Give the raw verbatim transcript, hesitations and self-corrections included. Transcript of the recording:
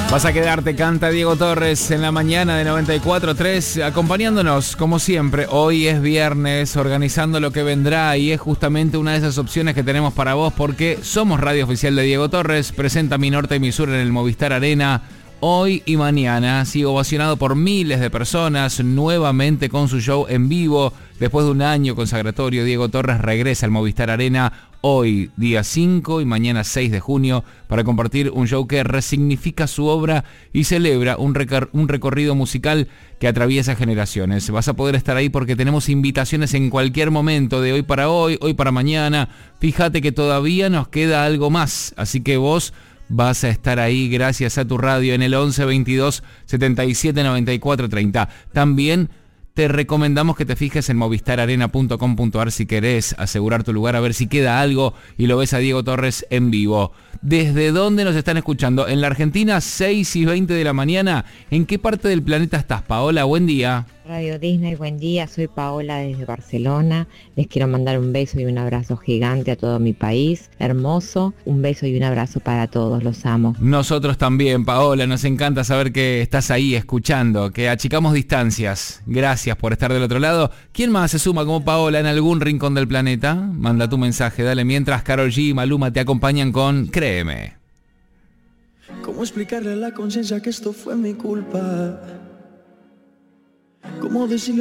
Vas a quedarte, canta Diego Torres en la mañana de noventa y cuatro tres, acompañándonos como siempre. Hoy es viernes, organizando lo que vendrá y es justamente una de esas opciones que tenemos para vos porque somos radio oficial de Diego Torres, presenta Mi Norte y Mi Sur en el Movistar Arena. Hoy y mañana sigue ovacionado por miles de personas, nuevamente con su show en vivo. Después de un año consagratorio, Diego Torres regresa al Movistar Arena hoy, día cinco, y mañana seis de junio, para compartir un show que resignifica su obra y celebra un, recor- un recorrido musical que atraviesa generaciones. Vas a poder estar ahí porque tenemos invitaciones en cualquier momento, de hoy para hoy, hoy para mañana. Fíjate que todavía nos queda algo más, así que vos vas a estar ahí gracias a tu radio en el once veintidós setenta y siete noventa y cuatro treinta. También te recomendamos que te fijes en movistar arena punto com punto a r si querés asegurar tu lugar, a ver si queda algo y lo ves a Diego Torres en vivo. ¿Desde dónde nos están escuchando? En la Argentina, seis y veinte de la mañana. ¿En qué parte del planeta estás, Paola? Buen día. Radio Disney, buen día, soy Paola desde Barcelona. Les quiero mandar un beso y un abrazo gigante a todo mi país, hermoso. Un beso y un abrazo para todos, los amo. Nosotros también, Paola, nos encanta saber que estás ahí escuchando, que achicamos distancias. Gracias por estar del otro lado. ¿Quién más se suma como Paola en algún rincón del planeta? Manda tu mensaje, dale, mientras Karol G y Maluma te acompañan con Créeme. ¿Cómo explicarle a la conciencia que esto fue mi culpa? ¿Cómo decirle